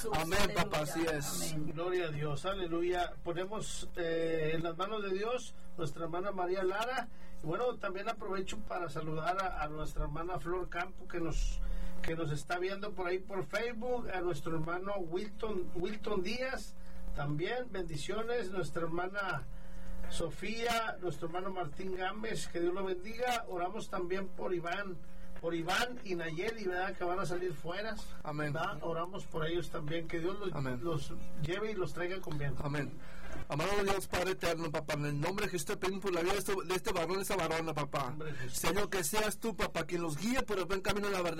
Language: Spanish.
Jesús. Amén, Aleluya. papá, así es. Amén. Gloria a Dios, aleluya. Ponemos en las manos de Dios nuestra hermana María Lara. Y bueno, también aprovecho para saludar a nuestra hermana Flor Campo que nos está viendo por ahí por Facebook, a nuestro hermano Wilton Díaz, también bendiciones, nuestra hermana Sofía, nuestro hermano Martín Gámez, que Dios lo bendiga. Oramos también por Iván y Nayeli, ¿verdad? Que van a salir fuera. Amén. ¿Verdad? Oramos por ellos también, que Dios los lleve y los traiga con bien. Amén. Amado Dios Padre eterno, papá, en el nombre de Jesús te pedimos por la vida de este varón, esta varona, papá. Señor, que seas tú, papá, quien los guíe por el buen camino de la verdad.